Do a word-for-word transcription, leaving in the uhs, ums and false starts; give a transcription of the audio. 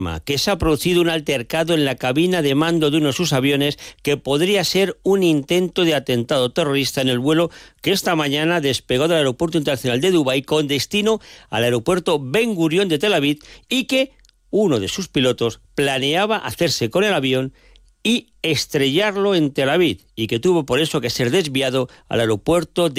que se ha producido un altercado en la cabina de mando de uno de sus aviones que podría ser un intento de atentado terrorista en el vuelo que esta mañana despegó del Aeropuerto Internacional de Dubái con destino al aeropuerto Ben Gurion de Tel Aviv y que uno de sus pilotos planeaba hacerse con el avión y estrellarlo en Tel Aviv y que tuvo por eso que ser desviado al aeropuerto de